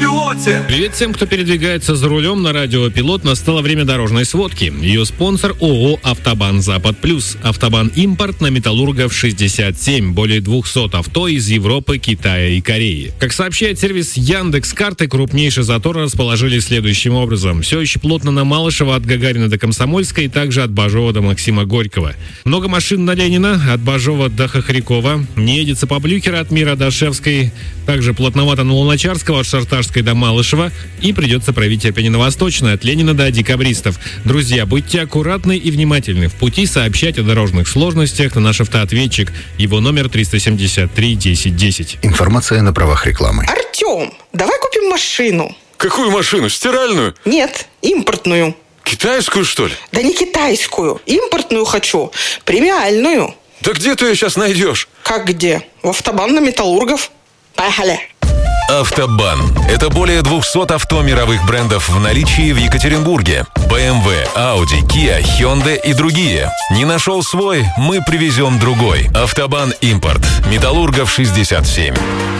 Пилоте. Привет всем, кто передвигается за рулем на радио Пилот. Настало время дорожной сводки. Ее спонсор ООО «Автобан Запад Плюс». «Автобан Импорт» на Металлургов 67. Более 200 авто из Европы, Китая и Кореи. Как сообщает сервис Яндекс.Карты, крупнейшие заторы расположились следующим образом. Все еще плотно на Малышево от Гагарина до Комсомольской, и также от Бажова до Максима Горького. Много машин на Ленина, от Бажова до Хохрякова. Не едется по Блюхера от Мира до Шевской. Также плотновато на Луначарского от Шарташской до Малышева. И придется править Опять-Восточной от Ленина до Декабристов. Друзья, будьте аккуратны и внимательны. В пути сообщать о дорожных сложностях на наш автоответчик. Его номер 373 10 10. Информация на правах рекламы. Артем, давай купим машину. Какую машину? Стиральную? Нет, импортную. Китайскую, что ли? Да не китайскую. Импортную хочу. Премиальную. Да где ты ее сейчас найдешь? Как где? В Автобан на Металлургов. Поехали. Автобан. Это более 200 авто мировых брендов в наличии в Екатеринбурге. BMW, Audi, Kia, Hyundai и другие. Не нашел свой? Мы привезем другой. Автобан Импорт. Металлургов 67.